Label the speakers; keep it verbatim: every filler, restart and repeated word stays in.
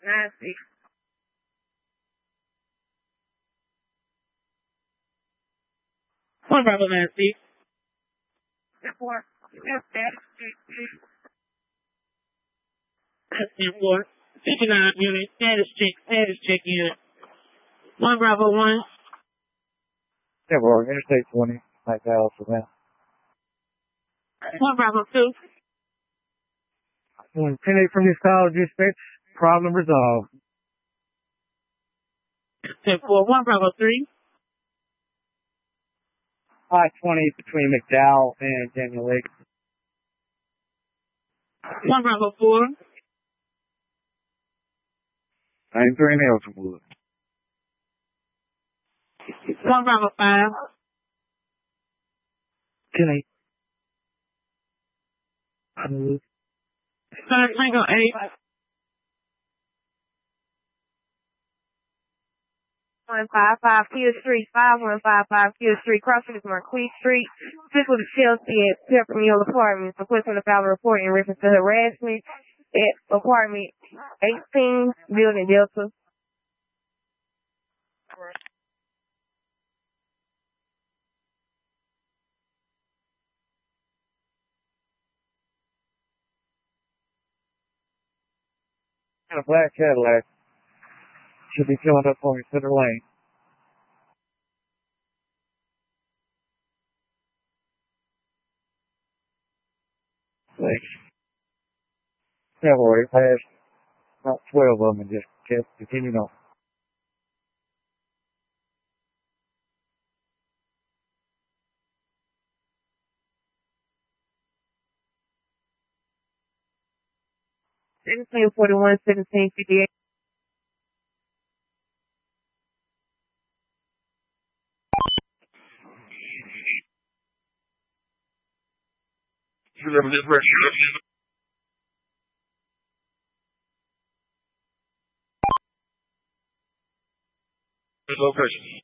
Speaker 1: nine six.
Speaker 2: One Bravo nine six.
Speaker 1: Four. That's that.
Speaker 2: ten four. fifty-nine unit. Status check. Status check unit. One Bravo one.
Speaker 3: Yeah, we're Interstate twenty. Like that also now.
Speaker 2: One Bravo two.
Speaker 3: One ten eight from this call, dispatch. Problem resolved.
Speaker 2: ten four. One Bravo three.
Speaker 3: I twenty between McDowell and Daniel Lake.
Speaker 2: One Bravo four.
Speaker 3: nine three in Eltonwood.
Speaker 2: One Bravo five.
Speaker 3: ten eight.
Speaker 2: Third Tango eight.
Speaker 1: One five five Kill Street, five one five five Kill Street, crossing is Marquis Street. This was Chelsea at Pepper Mill Apartments. Requesting a file report in reference to harassment at apartment eighteen, building Delta.
Speaker 3: And a black Cadillac. Should be filling up on your center lane. Thanks. Yeah, boy, it passed about twelve of them and just kept continuing on.
Speaker 1: seventeen forty-one, seventeen fifty-eight.
Speaker 4: Remember this record. Location.